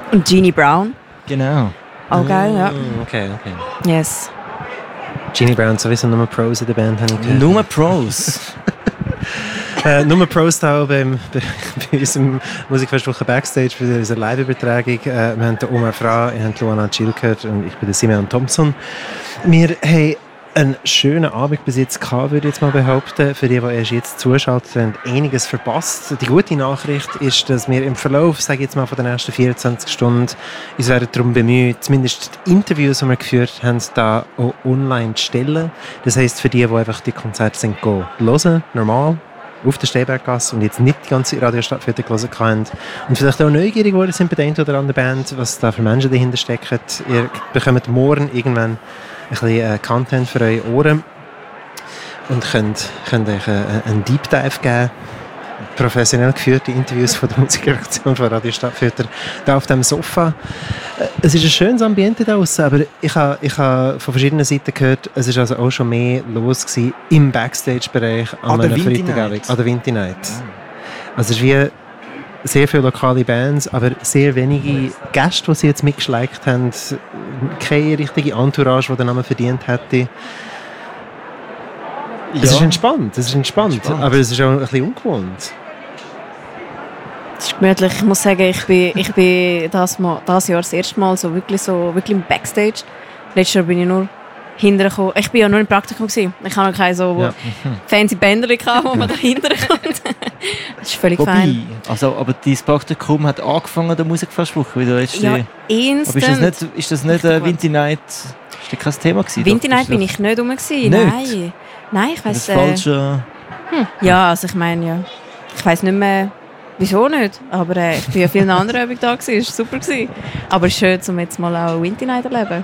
Und Jeannie Brown. Genau. Auch geil, ja. Okay. Yes. Jeannie Brown, sowieso nur Pros in der Band, habe ich gehört. Nur Pros. Nur Pros da bei unserem Musikfestwoche Backstage für unsere Live-Übertragung. Wir haben den Omar Fra, wir haben Luana Chill gehört und ich bin der Simeon Thompson. Wir haben einen schönen Abend bis jetzt gehabt, würde ich jetzt mal behaupten. Für die erst jetzt zuschalten, haben einiges verpasst. Die gute Nachricht ist, dass wir im Verlauf, sage ich jetzt mal, von den nächsten 24 Stunden uns werden darum bemühen, zumindest die Interviews, die wir geführt haben, da auch online zu stellen. Das heisst, für die einfach die Konzerte sind hören, normal, auf der Stehberggasse und jetzt nicht die ganze Radiostadtviertel gelesen haben und vielleicht auch neugierig geworden sind bei der einen oder anderen Band, was da für Menschen dahinter stecken. Ihr bekommt morgen irgendwann ein bisschen Content für eure Ohren und könnt euch einen Deep Dive geben. Professionell geführte Interviews von der Musikredaktion von Radio Stadtviertel da auf dem Sofa. Es ist ein schönes Ambiente da draussen, aber ich habe von verschiedenen Seiten gehört, es ist also auch schon mehr los gewesen im Backstage-Bereich an einem Freitagabend, an der Vinti Night. Also es ist wie sehr viele lokale Bands, aber sehr wenige Gäste, die sie jetzt mitgeschleicht haben. Keine richtige Entourage, die den Namen verdient hätte. Ja. Es ist entspannt, aber es ist auch ein bisschen ungewohnt. Es ist gemütlich. Ich muss sagen, ich bin das Jahr das erste Mal wirklich im Backstage. Letztes Jahr bin ich nur hinterher gekommen. Ich bin ja nur im Praktikum gewesen. Ich habe noch keine so fancy Bänder gehabt, wo man da hinterher kommt. Das ist völlig fein. Also, aber dein Praktikum hat angefangen, der Musikfestwoche, wie du jetzt ja, instant. Aber ist das nicht Vinti Night? Ist das kein Thema gewesen? Vinti Night bin ich nicht rum gewesen. Nein, ich weiss. Das falsche. Ja, also ich meine ja. Ich weiss nicht mehr, wieso nicht. Aber ich bin ja vielen anderen Übungen da gewesen. Es war super gewesen. Aber es ist schön, um jetzt mal auch Vinti Night zu erleben.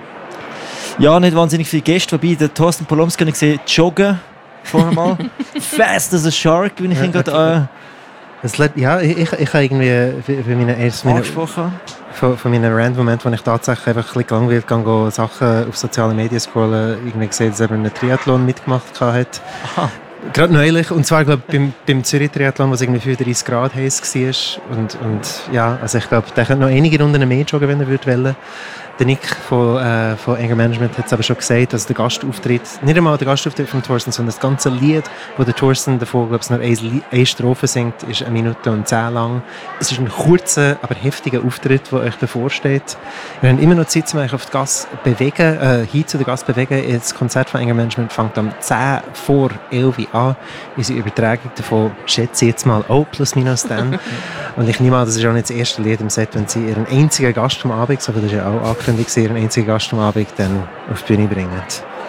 Ja, nicht wahnsinnig viele Gäste, wobei der Thorsten Polomski gesehen joggen vorher mal. Fast as a shark, wenn ich ihn gerade ich habe irgendwie für meine ersten angesprochen. Von meinen Random-Momenten, wo ich tatsächlich einfach ein bisschen gelangweilt gehe, Sachen auf sozialen Medien scrollen, irgendwie gesehen, dass er einen Triathlon mitgemacht hat. Aha. Gerade neulich, und zwar glaube ich, beim Zürich-Triathlon, wo es irgendwie 35 Grad heiß war. Und ja, also ich glaube, der könnte noch einige Runden mehr joggen, wenn er wollte. Der Nick von Anger Management hat es aber schon gesagt, dass der Gastauftritt, nicht einmal der Gastauftritt von Thorsten, sondern das ganze Lied, wo der Thorsten davor, glaube ich, nur eine Strophe singt, ist 1 Minute und 10 lang. Es ist ein kurzer, aber heftiger Auftritt, der euch davor steht. Wir haben immer noch Zeit, um euch auf die Gas bewegen, hin zu der Gas bewegen. Das Konzert von Anger Management fängt um 10 vor 11 an. Unsere Übertragung davon schätze ich jetzt mal auch plus minus dann. Und ich nehme an, das ist auch nicht das erste Lied im Set, wenn sie ihren einzigen Gast vom Abend, so, das ist ja auch angekündigt, ihren einzigen Gast am Abend dann auf die Bühne bringen.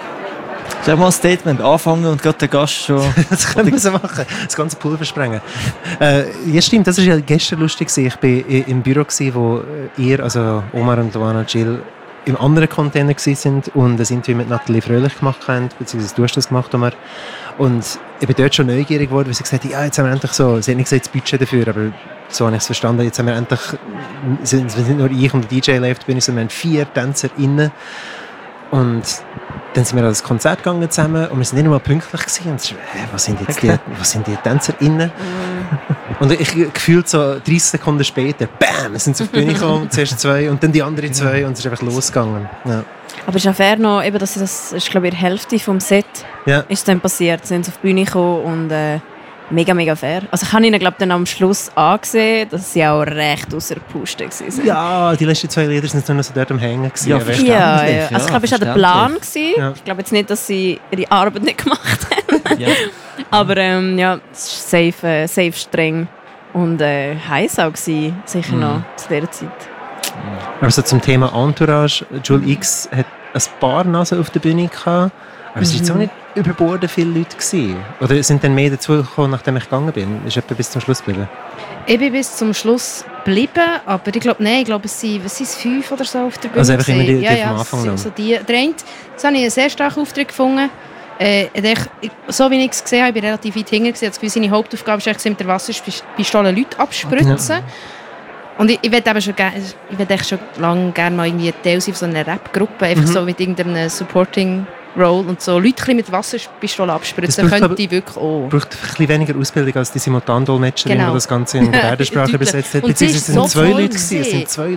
Sag mal ein Statement anfangen und gerade den Gast schon... Das können wir so machen, das ganze Pulver sprengen. Ja stimmt, das war ja gestern lustig. Ich war im Büro, wo ihr, also Omar und Luana Jill, im anderen Container waren und ein Interview mit Nathalie Fröhlich gemacht haben, beziehungsweise du hast das gemacht, Omar. Und ich bin dort schon neugierig geworden, weil sie gesagt hat, ja, jetzt haben wir endlich so, sie hat nicht gesagt, das Budget dafür, aber so habe ich es verstanden, jetzt haben wir endlich, sind nicht nur ich und der DJ live auf der Bühne, sondern wir haben 4 TänzerInnen. Und dann sind wir an das Konzert gegangen zusammen und wir sind nicht einmal pünktlich gewesen. Und so, was sind jetzt die TänzerInnen? Und ich gefühlt so 30 Sekunden später, bam, sind sie auf die Bühne gekommen, zuerst 2 und dann die anderen 2 und es ist einfach losgegangen. Ja. Aber es ist auch fair noch, eben, dass das ist, glaube ich, die Hälfte vom Set ist dann passiert. Sie sind auf die Bühne gekommen und mega, mega fair. Also ich habe ihnen, glaube ich, dann am Schluss angesehen, dass sie auch recht ausser Puste waren. Ja, die letzten 2 Lieder sind noch so dort am Hängen gewesen. Ja. Also ich glaube, es war der Plan gewesen. Ja. Ich glaube jetzt nicht, dass sie ihre Arbeit nicht gemacht haben. Ja. Aber ja, es war safe streng und heiß auch gewesen, sicher noch zu dieser Zeit. Also zum Thema Entourage, Joule X hat ein paar Nasen auf der Bühne gehabt, aber es waren jetzt auch nicht überbordend viele Leute gewesen. Oder sind dann mehr dazugekommen, nachdem ich gegangen bin? Ist etwa bis zum Schluss geblieben? Ich bin bis zum Schluss geblieben, aber ich glaube, es sind 5 oder so auf der Bühne. Also einfach immer die ja, vom Anfang so das habe ich einen sehr starken Auftritt gefunden. So wie ich es gesehen habe, ich war relativ weit hinten. Seine Hauptaufgabe war mit der Wasserpistole Leute abspritzen. Ja. Und ich würde schon lange gerne mal irgendwie Teil sein von so einer Rap-Gruppe, einfach so mit irgendeinem Supporting Role und so Leute mit Wasserpistolen abspritzen, könnte die wirklich auch. Es braucht ein bisschen weniger Ausbildung als die Simultandolmetscherin, die das Ganze in Gebärdensprache übersetzt hat. Und es sind so 2 Leute gewesen. Es sind 2